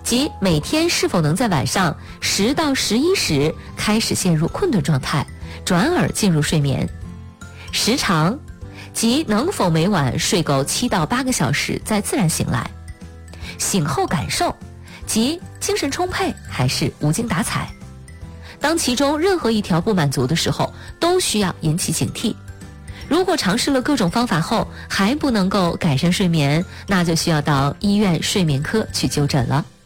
即每天是否能在晚上10到11时开始陷入困顿状态，转而进入睡眠。时长，即能否每晚睡够7到8个小时再自然醒来。醒后感受，即精神充沛还是无精打采。当其中任何一条不满足的时候，都需要引起警惕。如果尝试了各种方法后还不能够改善睡眠，那就需要到医院睡眠科去就诊了。